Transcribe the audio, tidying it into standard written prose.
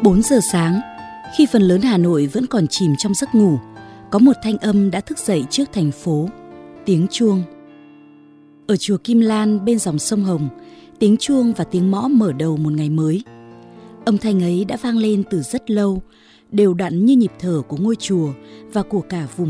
4 giờ sáng, khi phần lớn Hà Nội vẫn còn chìm trong giấc ngủ, có một thanh âm đã thức dậy trước thành phố, tiếng chuông. Ở chùa Kim Lan bên dòng sông Hồng, tiếng chuông và tiếng mõ mở đầu một ngày mới. Âm thanh ấy đã vang lên từ rất lâu, đều đặn như nhịp thở của ngôi chùa và của cả vùng